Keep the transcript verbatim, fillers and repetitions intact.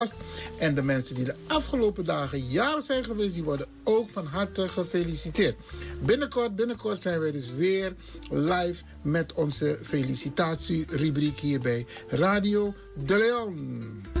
En de mensen die de afgelopen dagen jarig zijn geweest, die worden ook van harte gefeliciteerd. Binnenkort, binnenkort zijn we dus weer live met onze felicitatierubriek hier bij Radio De Leon.